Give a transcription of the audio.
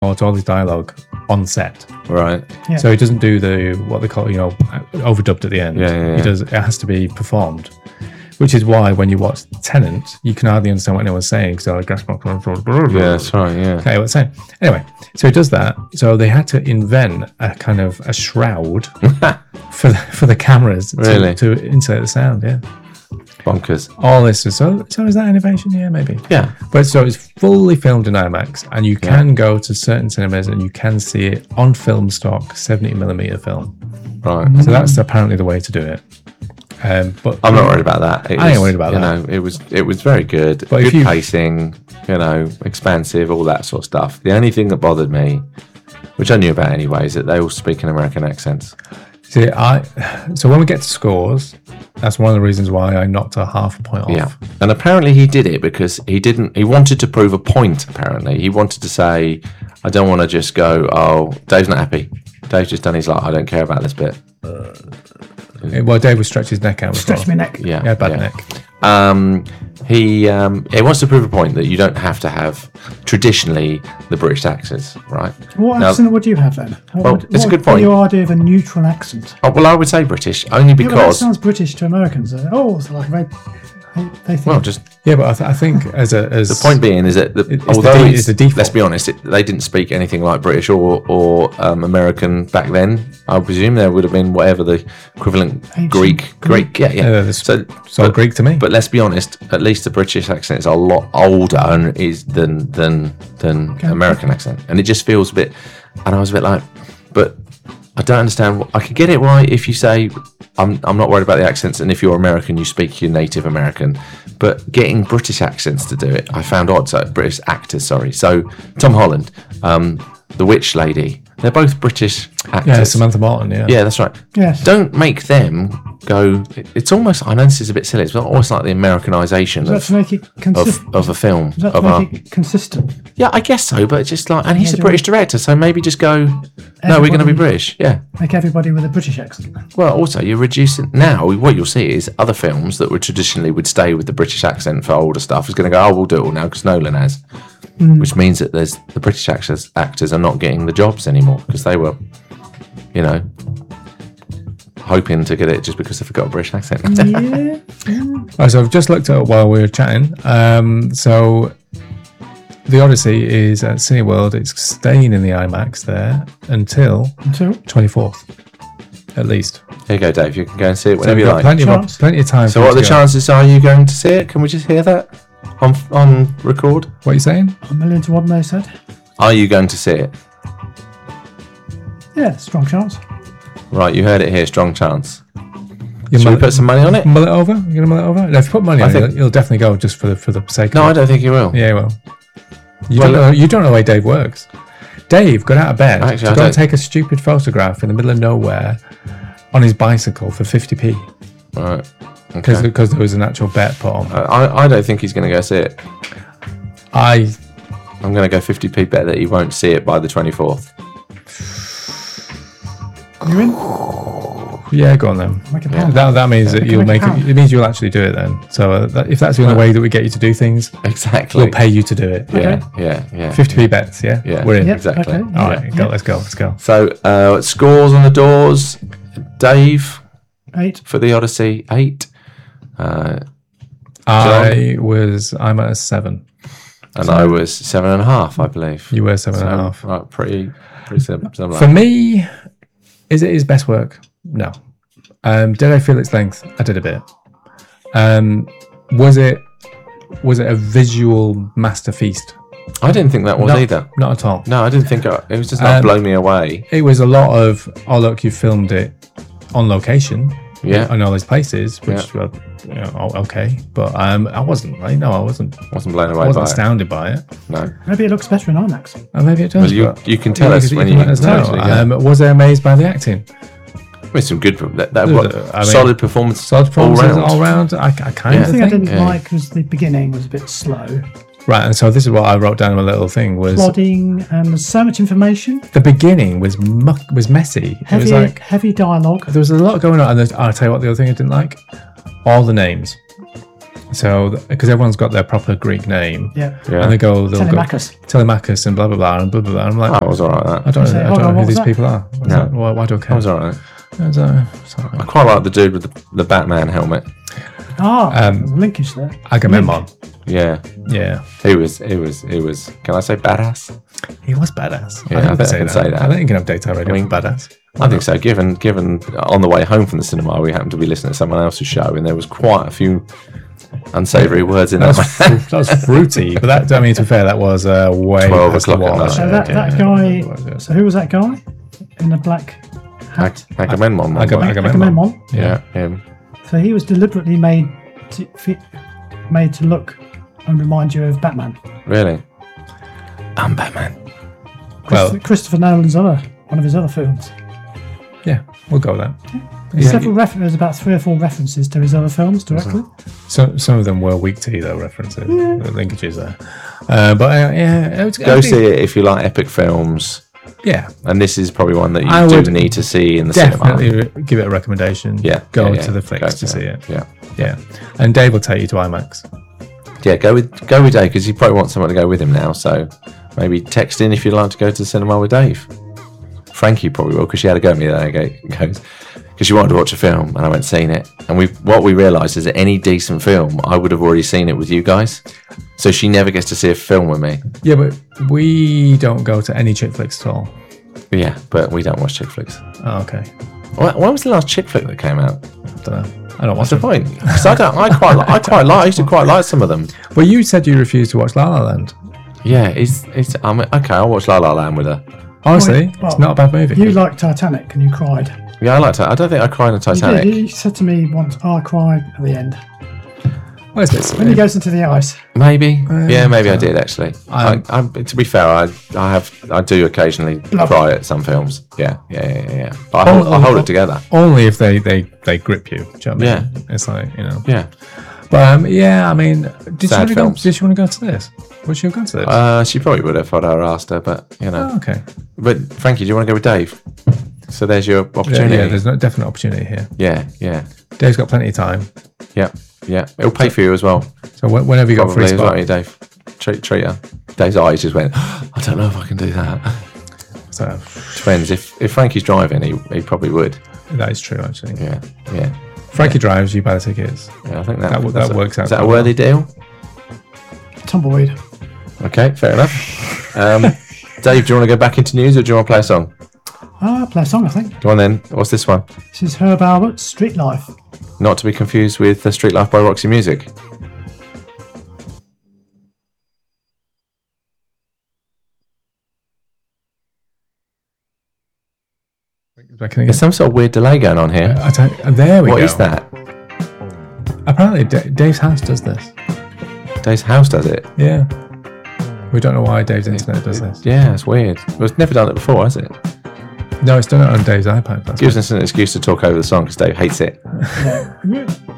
to all his dialogue on set. Right. Yeah. So he doesn't do what they call, overdubbed at the end. Yeah. He does. It has to be performed, which is why when you watch Tenet, you can hardly understand what anyone's saying. So I guess Yeah, that's right. Yeah. okay, what's saying? Anyway, so he does that. So they had to invent a kind of a shroud for the cameras to insert the sound. Yeah. Bonkers. All this is so is that innovation? Yeah, maybe. Yeah. But so it's fully filmed in IMAX, and you can go to certain cinemas and you can see it on film stock, 70mm film. Right. So that's apparently the way to do it. But I'm not worried about that. I ain't worried about that. It was very good. But good pacing. Expansive, all that sort of stuff. The only thing that bothered me, which I knew about anyway, is that they all speak in American accents. See, so when we get to scores, that's one of the reasons why I knocked a half a point off. Yeah, and apparently he did it because he wanted to prove a point. Apparently, he wanted to say, I don't want to just go, oh, Dave's not happy. Dave's just done his I don't care about this bit. Well, Dave would stretch his neck out. Stretch my neck. Yeah, bad neck. He wants to prove a point that you don't have to have traditionally the British accents, right? What accent would you have then? It's a good point. What's your idea of a neutral accent? Oh, well, I would say British, only because... that sounds British to Americans. It's like they think... Well, just... Yeah, but I think as the point being is that let's be honest, they didn't speak anything like British or American back then. I presume there would have been whatever the equivalent Greek. Yeah. So Greek to me. But let's be honest, at least the British accent is a lot older than American accent, and it just feels a bit. And I was a bit like, but I don't understand. I could get it right if you say I'm not worried about the accents, and if you're American, you speak your native American. But getting British accents to do it, I found odd. So British actors, sorry. So Tom Holland, the witch lady, they're both British actors. Yeah, Samantha Morton. Yeah, that's right. Yes. Don't make them go. It's almost. I know this is a bit silly. It's almost like the Americanization to make it consistent of a film. Is that to make it consistent? Yeah, I guess so. But it's just like, and he's a British director, so maybe just go. No, we're going to be British. Yeah. Make everybody with a British accent. Well, also you're reducing now. What you'll see is other films that would traditionally would stay with the British accent for older stuff is going to go. Oh, we'll do it all now because Nolan has, which means that the British actors are not getting the jobs anymore because they were, hoping to get it just because they forgot a British accent. Right, so I've just looked at it while we were chatting. So The Odyssey is at Cineworld. It's staying in the IMAX there until 24th, at least. Here you go, Dave. You can go and see it whenever you like. Plenty of time. So, what are the chances are you going to see it? Can we just hear that on record? What are you saying? A million to one, they said. Are you going to see it? Yeah, strong chance. Right, you heard it here. Strong chance. Should we put some money on it? Mull it over? You're going to mull it over? No, if you put money on it, he'll definitely go just for the sake of it. No, I don't think he will. Yeah, he will. You don't know the way Dave works. Dave got out of bed to go and take a stupid photograph in the middle of nowhere on his bicycle for 50p. Right. Because there was an actual bet put on. I don't think he's going to go see it. I'm going to go 50p bet that he won't see it by the 24th. You in? Yeah, go on then. That means that you'll make it. It means you'll actually do it then. So if that's the only way that we get you to do things, exactly, we'll pay you to do it. Yeah. 50p bets. Yeah, we're in. Yep, exactly. Okay. All right, let's go. So scores on the doors. Dave, 8 for the Odyssey. 8. I'm at a 7, and I was 7.5, I believe. You were 7.5. Right, pretty similar. For me, is it his best work? No. Did I feel its length? I did a bit. Was it a visual masterpiece? I didn't think that was either. Not at all. No, I didn't think it was just not blow me away. It was a lot of, oh look, you filmed it on location. Yeah. I know those places, which were, okay. But I wasn't, right? No, I wasn't. Wasn't blown away I wasn't astounded by it. No. Maybe it looks better in IMAX. Oh, maybe it does. Well, you can tell us when you let us know. Was I amazed by the acting? With some good, solid performances. Solid performances all round. I kind of think. The thing I didn't like was the beginning was a bit slow. Right, and so this is what I wrote down in my little thing was plodding, and there's so much information. The beginning was messy. Heavy, it was like heavy dialogue. There was a lot going on, and I'll tell you what the other thing I didn't like: all the names. So, because everyone's got their proper Greek name, Yeah. Yeah. and they'll go Telemachus. Telemachus and blah blah blah and blah blah blah. I'm like, I was alright with that. I don't Say, know, I hold don't on, know what who was these that? people are. No. Why do I I care? was alright. It's alright. I quite like the dude with the Batman helmet. Linkish there. Agamemnon. Yeah. Yeah, He was. Can I say badass? he was badass. Yeah, I think I can say that. I think you can have daytime radio I mean, for badass. I think so. Given on the way home from the cinema, we happened to be listening to someone else's show, and there was quite a few unsavoury words in That that. was, that was fruity, but that, I mean, to be fair, that was way 12 past the o'clock at watch. night. So that guy. So who was that guy in the black hat? Agamemnon. Agamemnon. Yeah, him. So he was deliberately made to look and remind you of Batman. Really? I'm Batman. Well, Christopher Nolan's one of his other films. yeah, we'll go with that. Yeah, There's about 3 or 4 references to his other films directly. so some of them were weak tea though references, the linkages there. But yeah, Go see it if you like epic films. Yeah, And this is probably one that I you would do need to see in the cinema. definitely give it a recommendation. Yeah. Go yeah, to the yeah. flicks Go to see it. Yeah. Yeah, and Dave will take you to IMAX. Yeah, go with Dave because you probably want someone to go with him now. So maybe text in if you'd like to go to the cinema with Dave. Frankie probably will because she had a go at me there. Goes because she wanted to watch a film and I went seen it. And what we realised is that any decent film, I would have already seen it with you guys. So she never gets to see a film with me. Yeah, but we don't go to any chick flicks at all. Yeah, but we don't watch chick flicks. Oh, okay, When was the last chick flick that came out? I don't know. I don't watch What's the them. point? Because I used to quite like some of them. Well, you said you refused to watch La La Land. Yeah, okay. I'll watch La La Land with her. Honestly, Well, it's not a bad movie. You liked Titanic and you cried. Yeah, I liked it. I don't think I cried in Titanic. You said to me once, "Oh, I cried at the end." What is this? When he goes into the ice. Maybe. Yeah, maybe I did actually. I'm- To be fair, I do occasionally Love cry at some films. Yeah. But I hold it together. Only if they grip you. Do you know what I mean? Yeah. It's like, Yeah. But yeah, I mean, did Sad she films. want to go to this? Would she have gone to this? She probably would have if I'd asked her, but Oh, okay. But Frankie, do you want to go with Dave? So there's your Yeah, opportunity. there's no definite opportunity here. Yeah. Dave's got plenty of time. Yeah. It'll pay for you as well. So whenever you got a free Probably as well, spot. yeah, Dave. Treat her. Dave's eyes just went, I don't know if I can do that. So Depends. If Frankie's driving, he probably would. that is true, actually. Yeah. Frankie drives, you buy the tickets. Yeah, I think That works out Is that a quite worthy deal? Tumbleweed. Okay, fair enough. Dave, do you want to go back into news or do you want to play a song? Play a song, I think. Go on then. What's this one? This is Herb Albert's Street Life. Not to be confused with Street Life by Roxy Music. There's some sort of weird delay going on here. There we go. What is that? Apparently, Dave's house does this. Dave's house does it. Yeah. We don't know why Dave's internet does this. Yeah, it's weird. Well, it's never done it before, has it? No, it's done it on Dave's iPad. That's Gives us an excuse to talk over the song because Dave hates it. Yeah.